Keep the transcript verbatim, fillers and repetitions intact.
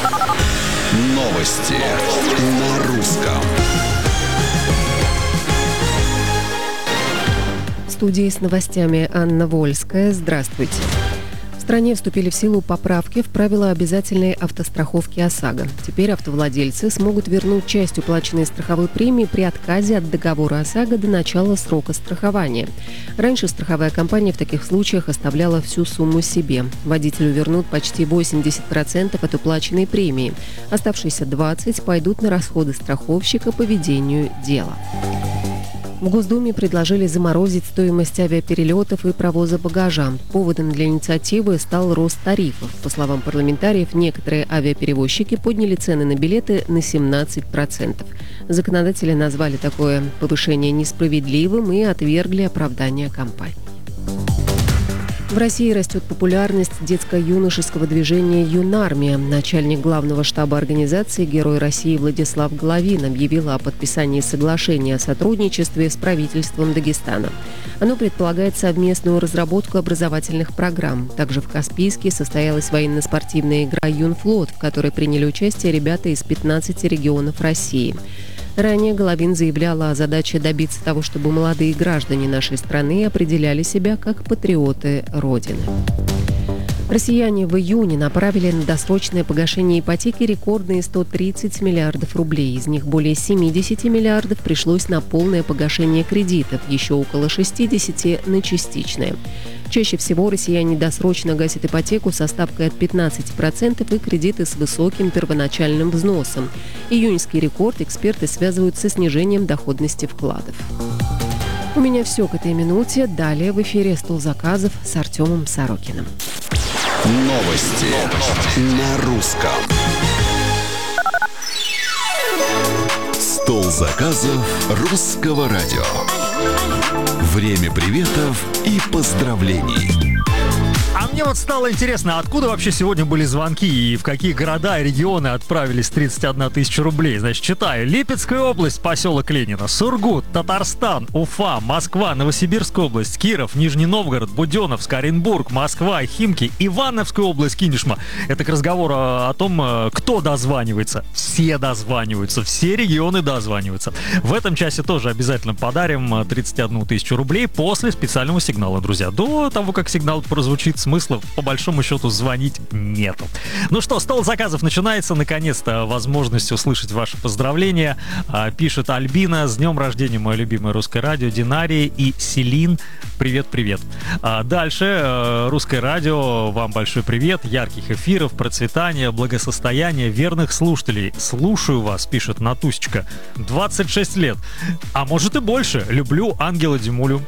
Новости на русском. В студии с новостями Анна Вольская. Здравствуйте. В стране вступили в силу поправки в правила обязательной автостраховки ОСАГО. Теперь автовладельцы смогут вернуть часть уплаченной страховой премии при отказе от договора ОСАГО до начала срока страхования. Раньше страховая компания в таких случаях оставляла всю сумму себе. Водителю вернут почти восемьдесят процентов от уплаченной премии. Оставшиеся двадцать процентов пойдут на расходы страховщика по ведению дела. В Госдуме предложили заморозить стоимость авиаперелетов и провоза багажа. Поводом для инициативы стал рост тарифов. По словам парламентариев, некоторые авиаперевозчики подняли цены на билеты на семнадцать процентов. Законодатели назвали такое повышение несправедливым и отвергли оправдание компаний. В России растет популярность детско-юношеского движения «Юнармия». Начальник главного штаба организации, Герой России Владислав Головин, объявил о подписании соглашения о сотрудничестве с правительством Дагестана. Оно предполагает совместную разработку образовательных программ. Также в Каспийске состоялась военно-спортивная игра «Юнфлот», в которой приняли участие ребята из пятнадцати регионов России. Ранее Головин заявляла о задаче добиться того, чтобы молодые граждане нашей страны определяли себя как патриоты Родины. Россияне в июне направили на досрочное погашение ипотеки рекордные сто тридцать миллиардов рублей. Из них более семьдесят миллиардов пришлось на полное погашение кредитов, еще около шестьдесят на частичное. Чаще всего россияне досрочно гасят ипотеку со ставкой от пятнадцати процентов и кредиты с высоким первоначальным взносом. Июньский рекорд эксперты связывают со снижением доходности вкладов. У меня все к этой минуте. Далее в эфире «Стол заказов» с Артемом Сорокиным. Новости на русском. Стол заказов русского радио. Время приветов и поздравлений. А мне вот стало интересно, откуда вообще сегодня были звонки и в какие города и регионы отправились тридцать одна тысяча рублей. Значит, читаю. Липецкая область, поселок Ленина, Сургут, Татарстан, Уфа, Москва, Новосибирская область, Киров, Нижний Новгород, Буденновск, Оренбург, Москва, Химки, Ивановская область, Кинешма. Это к разговору о том, кто дозванивается. Все дозваниваются, все регионы дозваниваются. В этом часе тоже обязательно подарим тридцать одну тысячу рублей после специального сигнала, друзья. До того, как сигнал прозвучит, смысла, по большому счету, звонить нету. Ну что, стол заказов начинается. Наконец-то возможность услышать ваши поздравления. А, пишет Альбина: с днем рождения, мое любимое русское радио, Динария и Селин. Привет-привет. А, дальше. А, русское радио, вам большой привет. Ярких эфиров, процветания, благосостояния, верных слушателей. Слушаю вас, пишет Натусечка. двадцать шесть лет. А может и больше. Люблю Ангела Димулю.